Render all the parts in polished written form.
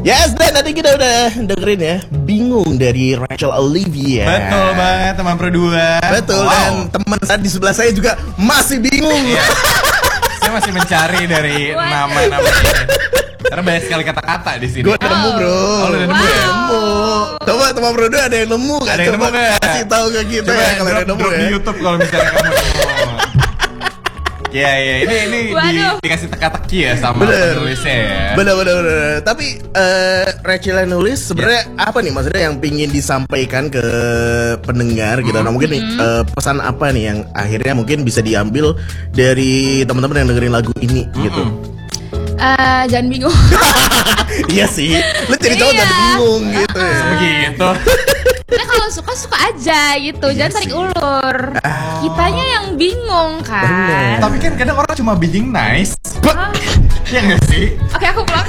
Yes, dan tadi kita udah dengerin ya Bingung dari Rachel Olivia. Betul banget teman Pro 2. Betul, dan teman saya di sebelah saya juga masih bingung. Saya masih mencari dari nama-nama karena banyak sekali kata-kata di sini. Gue udah nemu bro. Oh, udah nemu ya? Nemu. Coba teman Pro 2 ada yang nemu gak? Ada yang Coba nemu nggak? kasih tahu ke kita Coba ya kalau ada yang nemu drop ya. di YouTube kalau misalnya kamu nemu. Ya, ini dikasih teka-teki ya sama penulisnya ya. Bener. Tapi Rachel yang nulis sebenarnya apa nih maksudnya yang pingin disampaikan ke pendengar gitu. Nah mungkin nih pesan apa nih yang akhirnya mungkin bisa diambil dari teman-teman yang dengerin lagu ini gitu. Jangan bingung. Iya sih, lu jadi cowok jangan bingung gitu. Begitu. Nah kalau suka aja gitu, jangan tarik ulur. Kitanya yang bingung kan. Bener. Tapi kan kadang orang cuma being nice. Iya gak sih? Oke, aku pulang.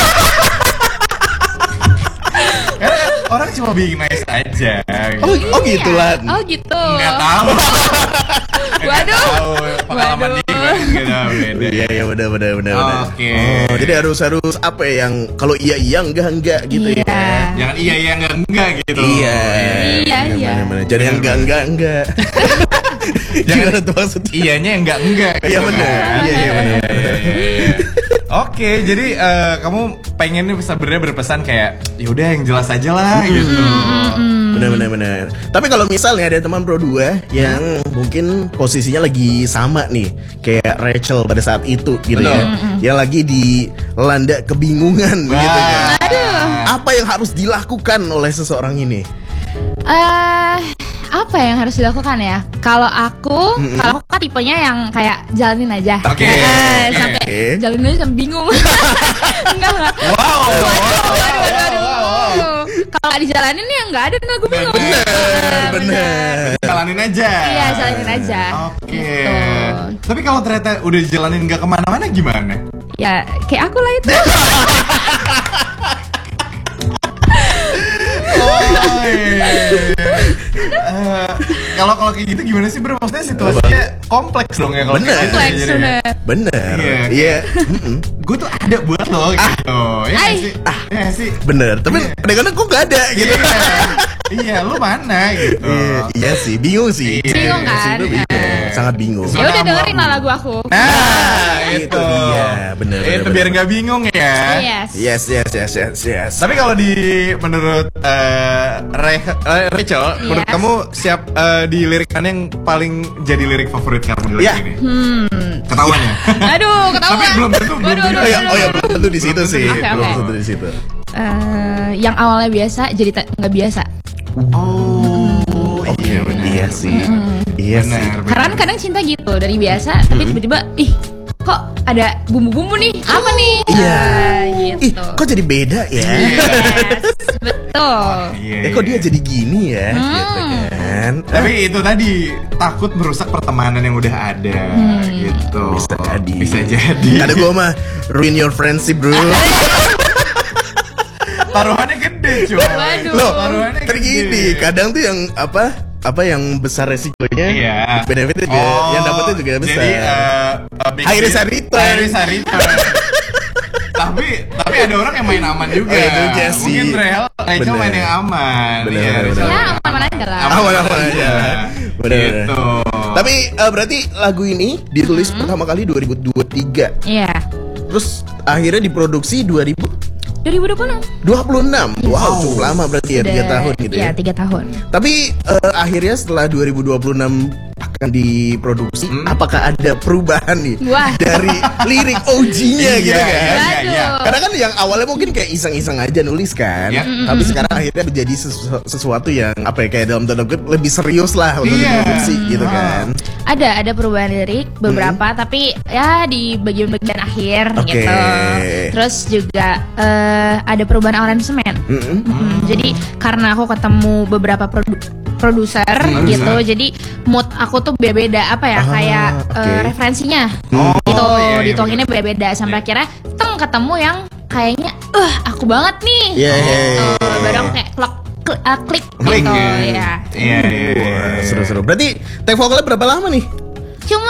Karena orang cuma being nice aja. Oh gitu lah. Oh gitu. Nggak tahu. Waduh. Pengalaman dia gimana gitu, beda. Iya benar. Oke. Oh, jadi harus apa ya yang kalau iya enggak gitu Iya. ya. Jangan iya enggak gitu. Iya. Iya. Jadi yang enggak. Jangan tuh maksudnya. Iyanya enggak. Iya benar. Iya benar. Oke, jadi kamu pengennya sebenarnya berpesan kayak yaudah yang jelas aja lah gitu. Benar. Tapi kalau misalnya ada teman Pro 2 yang mungkin posisinya lagi sama nih kayak Rachel pada saat itu gitu ya. Yang lagi dilanda kebingungan gitu kan. Apa yang harus dilakukan oleh seseorang ini? Apa yang harus dilakukan ya? Kalau aku kan tipenya yang kayak jalanin aja. Oke. Sampai jalanin aja sampai bingung. Enggak. Wow. Kalau nggak dijalanin ya nggak ada lagu bingung. Bener. Jalanin aja. Iya, jalanin aja. Oke. Gitu. Tapi kalau ternyata udah dijalanin nggak kemana-mana gimana? Ya kayak aku lah itu. Kalau kayak gitu gimana sih bro? Maksudnya situasinya kompleks dong ya kalau Bener. kayak gitu Kompleks, jadi. bener. Bener. Iya. Iya. Gue tuh ada buat lo gitu. Ya nggak sih? Ya nggak sih? Bener. Tapi kadang-kadang kok gak ada gitu. Iya, lu mana gitu. Iya sih, bingung sih. Bingung kan? Itu bingung. Sangat bingung. Ya udah dengerin lah lagu aku. Nah, itu dia. Bener. Itu biar nggak bingung ya. Yes. Yes. Tapi kalau menurut Rachel, menurut kamu siap di lirikannya yang paling jadi lirik favorit kamu di lagu ini? Ketahuan ya? Aduh, ketahuan. Tapi belum tentu. Oh ya, belum tentu di situ sih. Oke. Belum tentu di situ. Yang awalnya biasa jadi nggak biasa. Oke, iya sih. Iya sih. Karena kan kadang cinta gitu dari biasa, tapi tiba-tiba kok ada bumbu-bumbu nih? Apa nih? Iya. Gitu. Kok jadi beda ya? Yes, betul. Kok dia jadi gini ya? Gitu kan. Tapi itu tadi takut merusak pertemanan yang udah ada gitu. Bisa jadi. Ada gua mah ruin your friendship, bro. Taruhannya gede cuy. Waduh. Loh, Taruhannya kan gini, kadang tuh yang apa yang besar resikonya, benefitnya juga, yang dapetnya juga besar. Jadi high risk high return. tapi ada orang yang main aman juga. Juga sih. Mungkin Rachel main yang aman. Bener. Ya aman aja lah. Aman aja. Bener. Gitu. Tapi berarti lagu ini ditulis pertama kali 2023. Iya. Terus akhirnya diproduksi 2026. 2026. Wow, cukup lama berarti ya, 3 tahun gitu ya. Iya, 3 tahun. Tapi akhirnya setelah 2026 akan diproduksi, apakah ada perubahan nih dari lirik OG-nya gitu kan? Iya. Karena kan yang awalnya mungkin kayak iseng-iseng aja nulis kan, tapi sekarang akhirnya menjadi sesuatu yang apa ya, kayak dalam tanda kutip lebih serius lah untuk diproduksi gitu kan. Ada perubahan lirik beberapa, tapi ya di bagian-bagian akhir gitu. Terus juga ada perubahan aransemen. Jadi karena aku ketemu beberapa produser gitu, jadi mood aku tuh beda-beda apa ya, kayak referensinya gitu, dituanginnya beda-beda sampai akhirnya ketemu yang kayaknya aku banget nih. Baru aku kayak klik gitu ya. Seru-seru. Berarti take vokalnya berapa lama nih? Cuma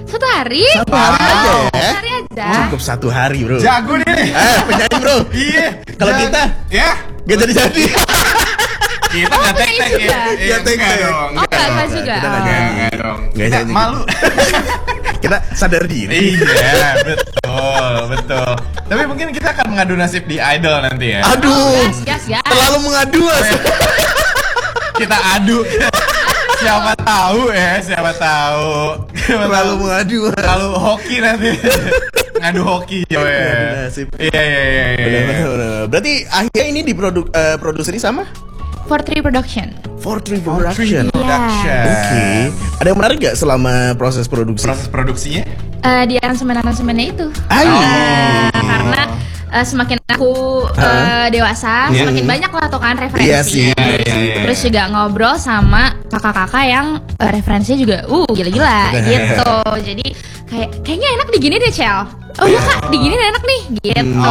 1 hari. 1 hari aja ya. 1 hari aja. Cukup 1 hari bro. Jago nih. Penyanyi bro. Iya. Kalau kita ya gak jadi. Kita nggak tek-tek ya. Nggak tek-tek dong. Oh nggak juga. Kita Nggak dong. Nggak Kita nyanyi. malu. Kita sadar diri. Iya, betul. Tapi mungkin kita akan mengadu nasib di Idol nanti ya. Aduh. Gas. Terlalu mengadu Mas. Kita adu. Siapa tahu. Terlalu mengadu. Terlalu hoki nanti. Ngadu hoki ya. Nasib. Iya. Benar. Berarti akhirnya ini produseri sama 43 Production. 43 Production. Production. Oke. Ada yang menarik gak selama proses produksi? Proses produksinya? Di aransemennya itu. Karena semakin aku dewasa, semakin banyak lah tuh kan referensi. Iya sih. Terus juga ngobrol sama kakak-kakak yang referensinya juga gila-gila gitu. Jadi kayaknya enak digini deh, Cel. Oh iya kak, digini enak nih gitu.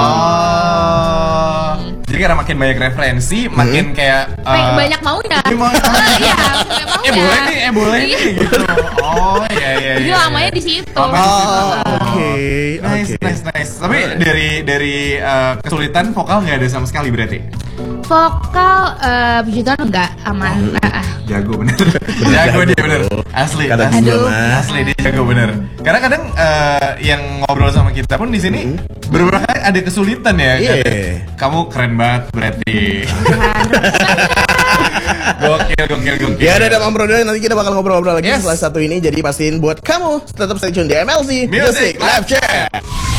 Jadi karena makin banyak referensi, makin kayak banyak maunya. Iya, boleh nih gitu. Oh iya. Jadi lamanya di situ. Oke. Nice. Tapi dari kesulitan vokal nggak ada sama sekali berarti? Vokal puji Tuhan enggak aman. Jago bener. Jago dia bener. Asli. Asli dia jago bener. Karena kadang yang ngobrol sama kita pun di sini beberapa kali ada kesulitan ya. Kamu keren banget berarti. Gokil. Ya udah Bang Bro, nanti kita bakal ngobrol-ngobrol lagi setelah satu ini. Jadi pastiin buat kamu tetap stay tune di MLC Music Live Chat.